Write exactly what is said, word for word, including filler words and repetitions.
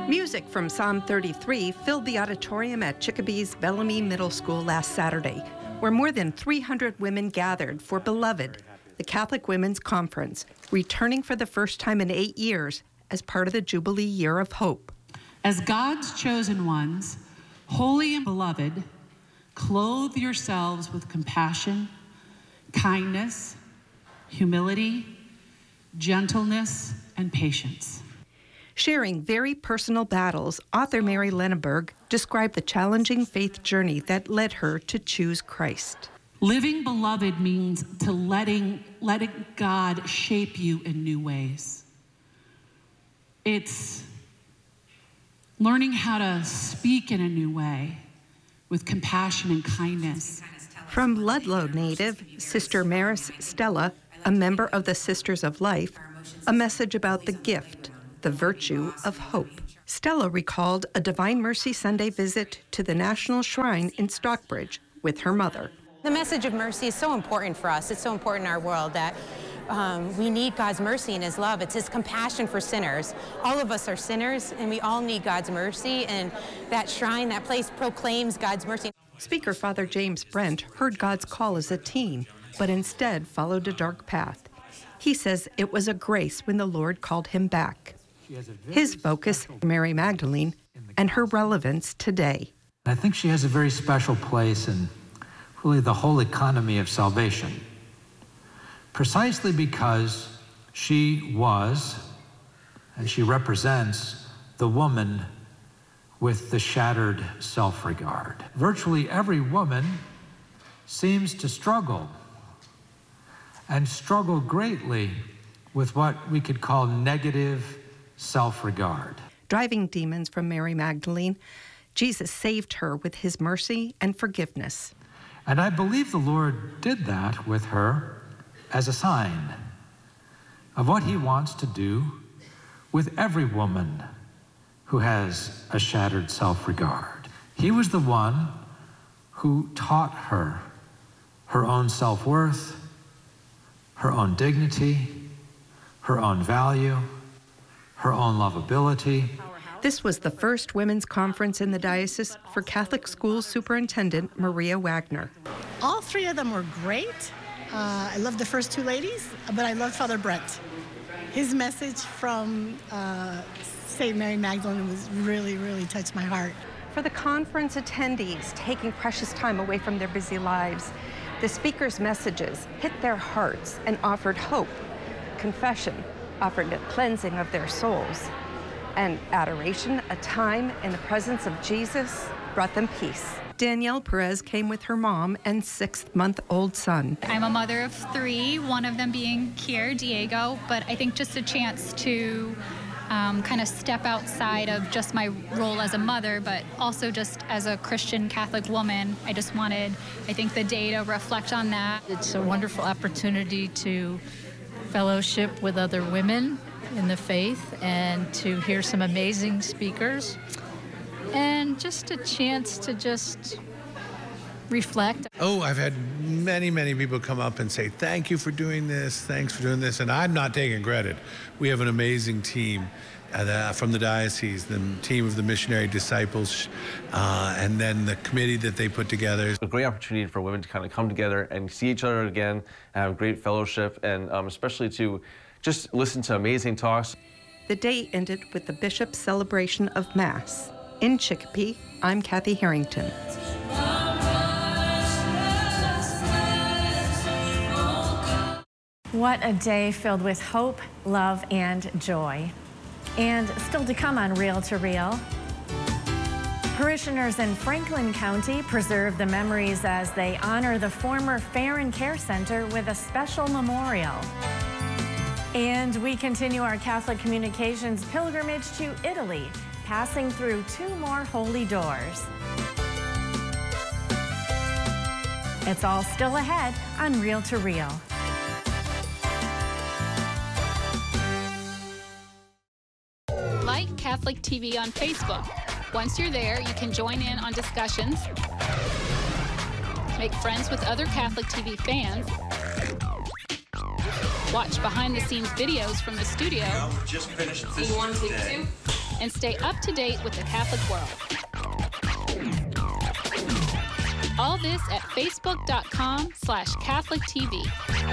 Music from Psalm thirty-three filled the auditorium at Chicopee Bellamy Middle School last Saturday, where more than three hundred women gathered for Beloved, the Catholic Women's Conference, returning for the first time in eight years as part of the Jubilee Year of Hope. As God's chosen ones, holy and beloved, clothe yourselves with compassion, kindness, humility, gentleness, and patience. Sharing very personal battles, author Mary Lenneberg described the challenging faith journey that led her to choose Christ. Living beloved means to letting, letting God shape you in new ways. It's learning how to speak in a new way with compassion and kindness. From Ludlow native Sister Maris Stella, a member of the Sisters of Life, a message about the gift, the virtue of hope. Stella recalled a Divine Mercy Sunday visit to the National Shrine in Stockbridge with her mother. The message of mercy is so important for us. It's so important in our world that um, we need God's mercy and His love. It's His compassion for sinners. All of us are sinners, and we all need God's mercy, and that shrine, that place proclaims God's mercy. Speaker Father James Brent heard God's call as a teen, but instead followed a dark path. He says it was a grace when the Lord called him back. His focus, Mary Magdalene, and her relevance today. I think she has a very special place in really the whole economy of salvation, precisely because she was, and she represents, the woman with the shattered self-regard. Virtually every woman seems to struggle, and struggle greatly with what we could call negative self-regard. Driving demons from Mary Magdalene, Jesus saved her with His mercy and forgiveness. And I believe the Lord did that with her as a sign of what He wants to do with every woman who has a shattered self-regard. He was the one who taught her her own self-worth, her own dignity, her own value, her own lovability. This was the first women's conference in the diocese for Catholic School Superintendent Maria Wagner. All three of them were great. Uh, I loved the first two ladies, but I loved Father Brent. His message from uh, Saint Mary Magdalene was really, really touched my heart. For the conference attendees taking precious time away from their busy lives, the speaker's messages hit their hearts and offered hope. Confession offered a cleansing of their souls. And adoration, a time in the presence of Jesus, brought them peace. Danielle Perez came with her mom and six-month-old son. I'm a mother of three, one of them being Kier, Diego, but I think just a chance to um, kind of step outside of just my role as a mother, but also just as a Christian Catholic woman. I just wanted, I think, the day to reflect on that. It's a wonderful opportunity to fellowship with other women in the faith and to hear some amazing speakers and just a chance to just reflect. Oh, I've had many, many people come up and say, thank you for doing this, thanks for doing this, and I'm not taking credit. We have an amazing team uh, from the diocese, the team of the missionary disciples, uh, and then the committee that they put together. A great opportunity for women to kind of come together and see each other again, have great fellowship, and um, especially to just listen to amazing talks. The day ended with the bishop's celebration of Mass. In Chicopee, I'm Kathy Harrington. What a day filled with hope, love, and joy. And still to come on Reel to Reel. Parishioners in Franklin County preserve the memories as they honor the former Farron Care Center with a special memorial. And we continue our Catholic Communications pilgrimage to Italy, passing through two more holy doors. It's all still ahead on Reel to Reel. Like Catholic T V on Facebook. Once you're there, you can join in on discussions, make friends with other Catholic T V fans, watch behind-the-scenes videos from the studio. Well, just finished this You want to today. too? and stay up to date with the Catholic world. All this at facebook dot com slash Catholic T V.